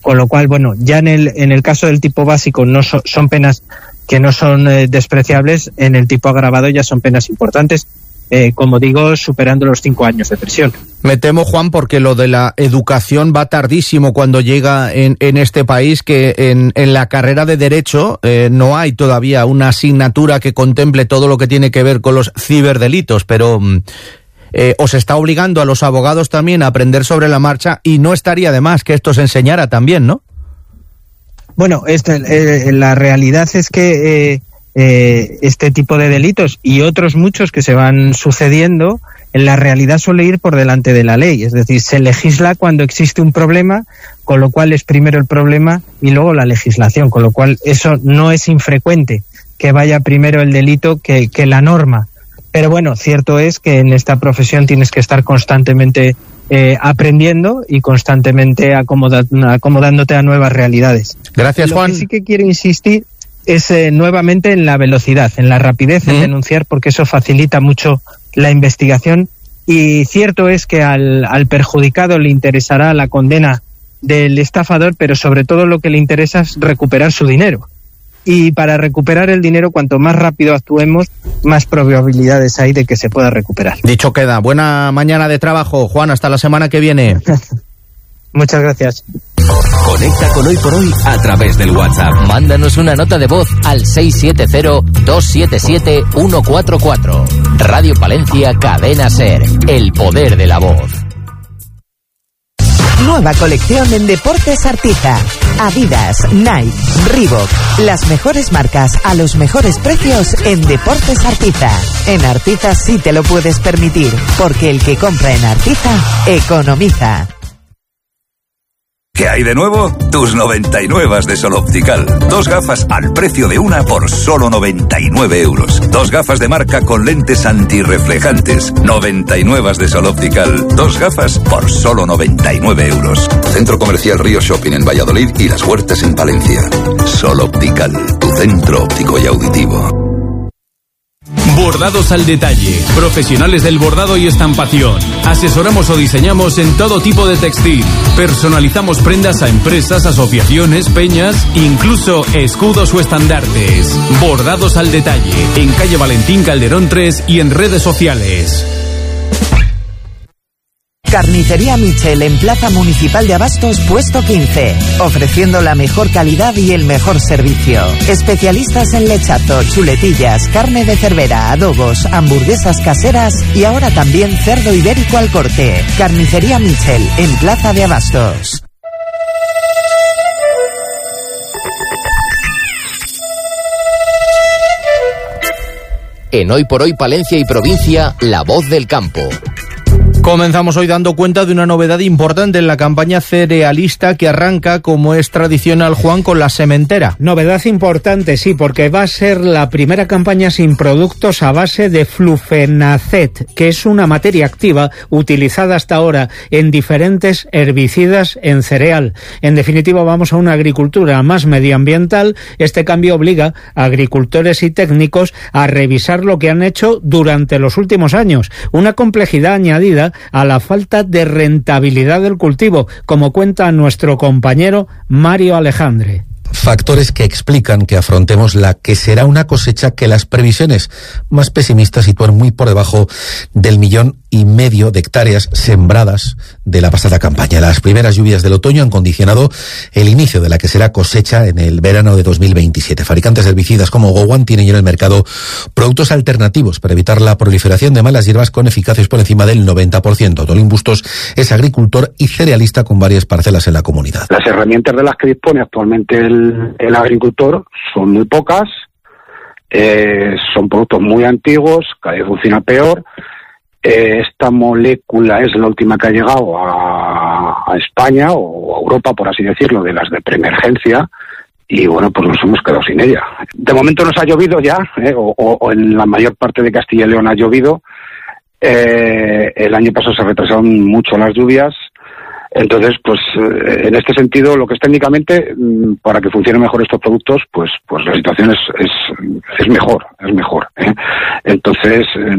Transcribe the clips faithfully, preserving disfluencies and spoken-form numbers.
con lo cual, bueno, ya en el en el caso del tipo básico no so, son penas que no son eh, despreciables, en el tipo agravado ya son penas importantes, eh, como digo, superando los cinco años de prisión. Me temo, Juan, porque lo de la educación va tardísimo cuando llega en, en este país, que en, en la carrera de Derecho eh, no hay todavía una asignatura que contemple todo lo que tiene que ver con los ciberdelitos, pero eh, os está obligando a los abogados también a aprender sobre la marcha, y no estaría de más que esto se enseñara también, ¿no? Bueno, este, eh, la realidad es que eh, eh, este tipo de delitos y otros muchos que se van sucediendo, en la realidad suele ir por delante de la ley. Es decir, se legisla cuando existe un problema, con lo cual es primero el problema y luego la legislación, con lo cual eso no es infrecuente, que vaya primero el delito que, que la norma. Pero bueno, cierto es que en esta profesión tienes que estar constantemente eh, aprendiendo y constantemente acomoda, acomodándote a nuevas realidades. Gracias, Juan. Lo que sí que quiero insistir es eh, nuevamente en la velocidad, en la rapidez, ¿Mm? en denunciar, porque eso facilita mucho la investigación, y cierto es que al, al perjudicado le interesará la condena del estafador, pero sobre todo lo que le interesa es recuperar su dinero. Y para recuperar el dinero, cuanto más rápido actuemos, más probabilidades hay de que se pueda recuperar. Dicho queda. Buena mañana de trabajo, Juan. Hasta la semana que viene. Muchas gracias. Conecta con Hoy por Hoy a través del WhatsApp. Mándanos una nota de voz al seis siete cero, dos siete siete, uno cuatro cuatro. Radio Palencia, Cadena SER. El poder de la voz. Nueva colección en Deportes Artiza. Adidas, Nike, Reebok. Las mejores marcas a los mejores precios en Deportes Artiza. En Artiza sí te lo puedes permitir, porque el que compra en Artiza, economiza. ¿Qué hay de nuevo? Tus noventa y nueve de Sol Optical. Dos gafas al precio de una por solo noventa y nueve euros. Dos gafas de marca con lentes antirreflejantes. noventa y nueve de Sol Optical. Dos gafas por solo noventa y nueve euros. Centro Comercial Río Shopping en Valladolid y Las Huertas en Palencia. Sol Optical, tu centro óptico y auditivo. Bordados al detalle, profesionales del bordado y estampación. Asesoramos o diseñamos en todo tipo de textil. Personalizamos prendas a empresas, asociaciones, peñas, incluso escudos o estandartes. Bordados al detalle, en calle Valentín Calderón tres y en redes sociales. Carnicería Michel en Plaza Municipal de Abastos, puesto quince, ofreciendo la mejor calidad y el mejor servicio. Especialistas en lechazo, chuletillas, carne de cervera, adobos, hamburguesas caseras y ahora también cerdo ibérico al corte. Carnicería Michel en Plaza de Abastos. En Hoy por Hoy Palencia y Provincia, la voz del campo. Comenzamos hoy dando cuenta de una novedad importante en la campaña cerealista que arranca, como es tradicional, Juan, con la sementera. Novedad importante, sí, porque va a ser la primera campaña sin productos a base de flufenacet, que es una materia activa utilizada hasta ahora en diferentes herbicidas en cereal. En definitiva, vamos a una agricultura más medioambiental. Este cambio obliga a agricultores y técnicos a revisar lo que han hecho durante los últimos años. Una complejidad añadida a la falta de rentabilidad del cultivo, como cuenta nuestro compañero Mario Alejandre. Factores que explican que afrontemos la que será una cosecha que las previsiones más pesimistas sitúan muy por debajo del millón y medio de hectáreas sembradas de la pasada campaña. Las primeras lluvias del otoño han condicionado el inicio de la que será cosecha en el verano de dos mil veintisiete. Fabricantes de herbicidas como Gowan tienen ya en el mercado productos alternativos para evitar la proliferación de malas hierbas con eficacias por encima del noventa por ciento. Tolín Bustos es agricultor y cerealista con varias parcelas en la comunidad. Las herramientas de las que dispone actualmente el el agricultor son muy pocas, eh, son productos muy antiguos, cada vez funciona peor. Eh, esta molécula es la última que ha llegado a, a España o a Europa, por así decirlo, de las de preemergencia, y bueno, pues nos hemos quedado sin ella. De momento nos ha llovido ya, eh, o, o en la mayor parte de Castilla y León ha llovido. Eh, el año pasado se retrasaron mucho las lluvias. Entonces, pues en este sentido, lo que es técnicamente, para que funcionen mejor estos productos, pues pues la situación es es, es mejor, es mejor. ¿eh? Entonces,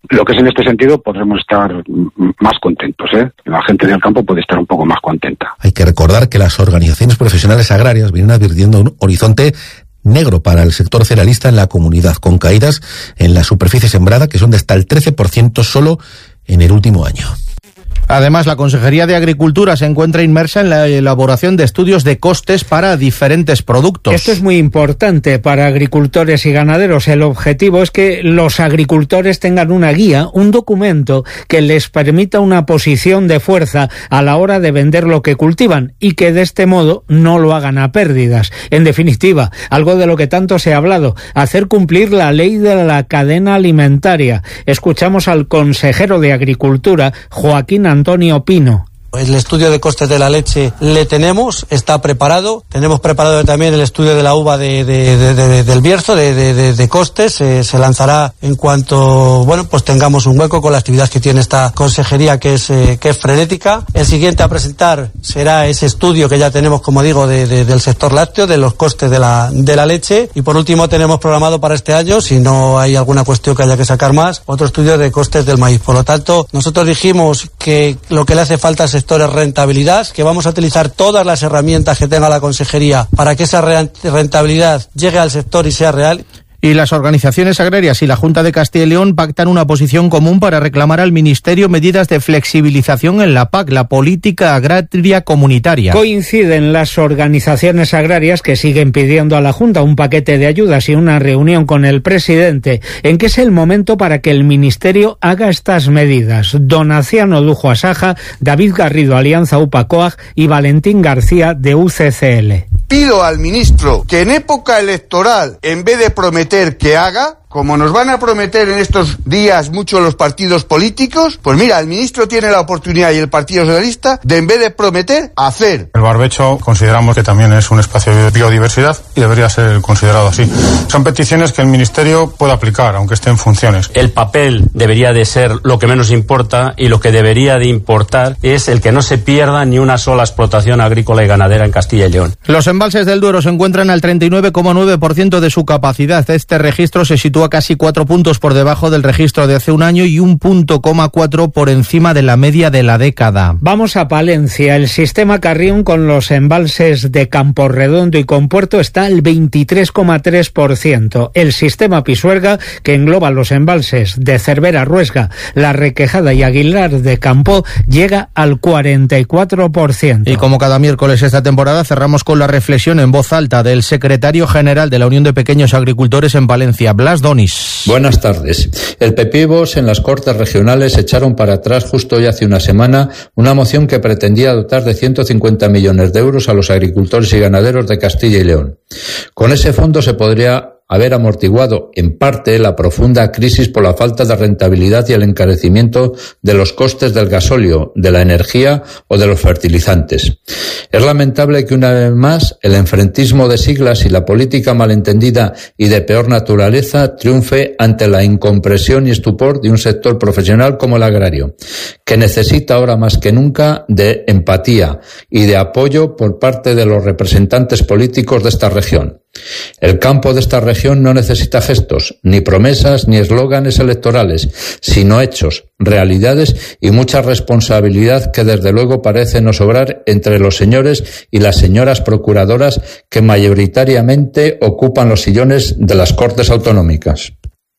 lo que es en este sentido podremos estar más contentos, ¿eh? La gente del campo puede estar un poco más contenta. Hay que recordar que las organizaciones profesionales agrarias vienen advirtiendo un horizonte negro para el sector cerealista en la comunidad, con caídas en la superficie sembrada que son de hasta el trece por ciento solo en el último año. Además, la Consejería de Agricultura se encuentra inmersa en la elaboración de estudios de costes para diferentes productos. Esto es muy importante para agricultores y ganaderos. El objetivo es que los agricultores tengan una guía, un documento que les permita una posición de fuerza a la hora de vender lo que cultivan y que de este modo no lo hagan a pérdidas. En definitiva, algo de lo que tanto se ha hablado, hacer cumplir la ley de la cadena alimentaria. Escuchamos al consejero de Agricultura, Joaquín Antonio Pino. El estudio de costes de la leche le tenemos, está preparado. Tenemos preparado también el estudio de la uva de, de, de, de, del Bierzo, de, de, de costes. Eh, se lanzará en cuanto, bueno, pues tengamos un hueco con la actividad que tiene esta consejería, que es, eh, que es frenética. El siguiente a presentar será ese estudio que ya tenemos, como digo, de, de, del sector lácteo, de los costes de la, de la leche. Y por último tenemos programado para este año, si no hay alguna cuestión que haya que sacar más, otro estudio de costes del maíz. Por lo tanto, nosotros dijimos que lo que le hace falta al sector es rentabilidad, que vamos a utilizar todas las herramientas que tenga la consejería para que esa rentabilidad llegue al sector y sea real. Y las organizaciones agrarias y la Junta de Castilla y León pactan una posición común para reclamar al Ministerio medidas de flexibilización en la P A C, la Política Agraria Comunitaria. Coinciden las organizaciones agrarias que siguen pidiendo a la Junta un paquete de ayudas y una reunión con el presidente, en que es el momento para que el Ministerio haga estas medidas. Donaciano Dujo Asaja, David Garrido, Alianza U P A C O A G y Valentín García, de U C C L. Pido al ministro que en época electoral, en vez de prometer que haga, como nos van a prometer en estos días muchos los partidos políticos, pues mira, el ministro tiene la oportunidad y el Partido Socialista de, en vez de prometer, hacer. El barbecho consideramos que también es un espacio de biodiversidad y debería ser considerado así. Son peticiones que el Ministerio puede aplicar, aunque esté en funciones. El papel debería de ser lo que menos importa, y lo que debería de importar es el que no se pierda ni una sola explotación agrícola y ganadera en Castilla y León. Los embalses del Duero se encuentran al treinta y nueve coma nueve por ciento de su capacidad. Este registro se sitúa casi cuatro puntos por debajo del registro de hace un año y un punto coma cuatro por encima de la media de la década. Vamos a Palencia. El sistema Carrión con los embalses de Camporredondo y Compuerto está al veintitrés coma tres por ciento. El sistema Pisuerga, que engloba los embalses de Cervera, Ruesga, La Requejada y Aguilar de Campo, llega al cuarenta y cuatro por ciento. Y como cada miércoles esta temporada, cerramos con la reflexión en voz alta del secretario general de la Unión de Pequeños Agricultores en Palencia, Blas Donis. Buenas tardes. El P P I Vox en las Cortes Regionales echaron para atrás justo hoy hace una semana una moción que pretendía dotar de ciento cincuenta millones de euros a los agricultores y ganaderos de Castilla y León. Con ese fondo se podría haber amortiguado en parte la profunda crisis por la falta de rentabilidad y el encarecimiento de los costes del gasóleo, de la energía o de los fertilizantes. Es lamentable que una vez más el enfrentismo de siglas y la política malentendida y de peor naturaleza triunfe ante la incompresión y estupor de un sector profesional como el agrario, que necesita ahora más que nunca de empatía y de apoyo por parte de los representantes políticos de esta región. El campo de esta región no necesita gestos, ni promesas, ni eslóganes electorales, sino hechos, realidades y mucha responsabilidad que desde luego parece no sobrar entre los señores y las señoras procuradoras que mayoritariamente ocupan los sillones de las Cortes Autonómicas.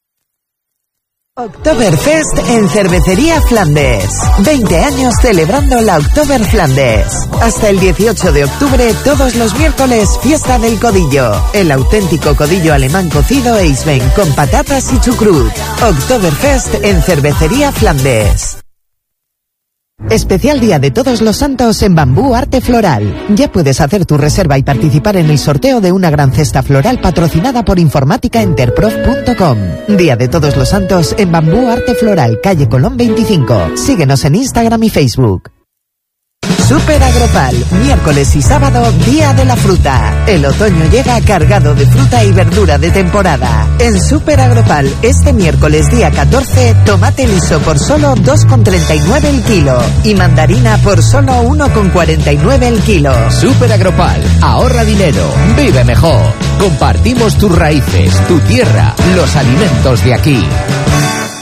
Oktoberfest en Cervecería Flandes. veinte años celebrando la Oktober Flandes. Hasta el dieciocho de octubre, todos los miércoles, fiesta del codillo. El auténtico codillo alemán cocido Eisbein con patatas y chucrut. Oktoberfest en Cervecería Flandes. Especial Día de Todos los Santos en Bambú Arte Floral. Ya puedes hacer tu reserva y participar en el sorteo de una gran cesta floral patrocinada por informática enterprof punto com. Día de Todos los Santos en Bambú Arte Floral, calle Colón veinticinco. Síguenos en Instagram y Facebook. Super Agropal, miércoles y sábado, Día de la Fruta. El otoño llega cargado de fruta y verdura de temporada. En Super Agropal, este miércoles día catorce, tomate liso por solo dos con treinta y nueve el kilo y mandarina por solo uno con cuarenta y nueve el kilo. Super Agropal, ahorra dinero, vive mejor. Compartimos tus raíces, tu tierra, los alimentos de aquí.